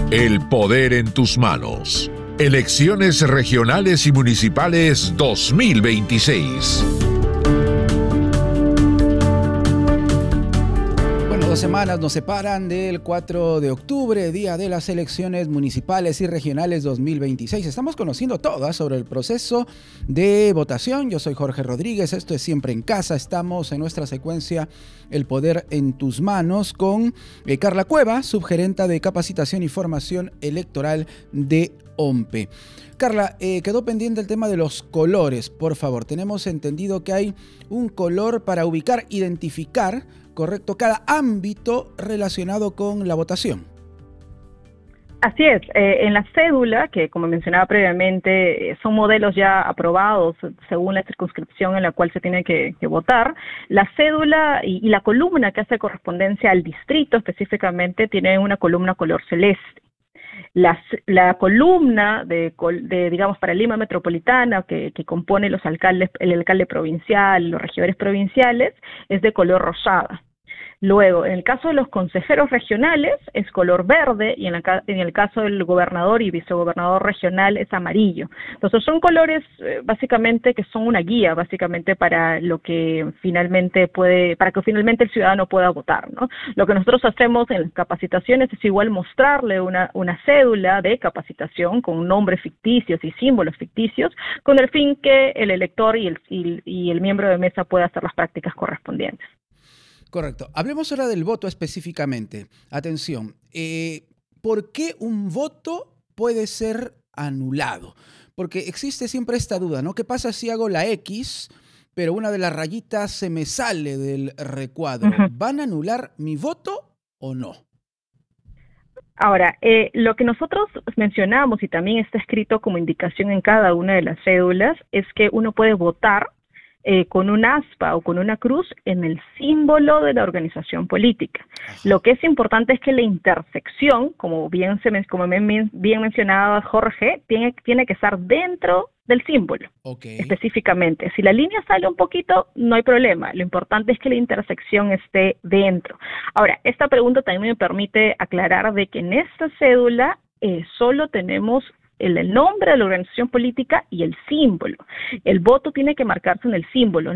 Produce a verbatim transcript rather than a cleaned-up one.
El poder en tus manos. Elecciones regionales y municipales dos mil veintiséis. Dos semanas nos separan del cuatro de octubre, día de las elecciones municipales y regionales dos mil veintiséis. Estamos conociendo todas sobre el proceso de votación. Yo soy Jorge Rodríguez, esto es Siempre en Casa. Estamos en nuestra secuencia El Poder en tus Manos con eh, Carla Cueva, subgerenta de Capacitación y Formación Electoral de O M P E. Carla, eh, quedó pendiente el tema de los colores, por favor. Tenemos entendido que hay un color para ubicar, identificar, correcto, cada ámbito relacionado con la votación. Así es, eh, en la cédula, que como mencionaba previamente, eh, son modelos ya aprobados según la circunscripción en la cual se tiene que, que votar, la cédula y, y la columna que hace correspondencia al distrito específicamente tiene una columna color celeste. La, la columna de, de, digamos, para Lima Metropolitana, que, que compone los alcaldes, el alcalde provincial, los regidores provinciales, es de color rosada. Luego, en el caso de los consejeros regionales, es color verde, y en, la, en el caso del gobernador y vicegobernador regional es amarillo. Entonces, son colores, eh, básicamente, que son una guía, básicamente, para lo que finalmente puede, para que finalmente el ciudadano pueda votar, ¿no? Lo que nosotros hacemos en las capacitaciones es igual mostrarle una, una cédula de capacitación con nombres ficticios y símbolos ficticios, con el fin que el elector y el, y, y el miembro de mesa pueda hacer las prácticas correspondientes. Correcto. Hablemos ahora del voto específicamente. Atención, eh, ¿por qué un voto puede ser anulado? Porque existe siempre esta duda, ¿no? ¿Qué pasa si hago la X, pero una de las rayitas se me sale del recuadro? Uh-huh. ¿Van a anular mi voto o no? Ahora, eh, lo que nosotros mencionamos y también está escrito como indicación en cada una de las cédulas es que uno puede votar Eh, con un aspa o con una cruz en el símbolo de la organización política. Lo que es importante es que la intersección, como bien, se, como bien, bien mencionaba Jorge, tiene, tiene que estar dentro del símbolo, okay, específicamente. Si la línea sale un poquito, no hay problema. Lo importante es que la intersección esté dentro. Ahora, esta pregunta también me permite aclarar de que en esta cédula eh, solo tenemos El, el nombre de la organización política y el símbolo. El voto tiene que marcarse en el símbolo.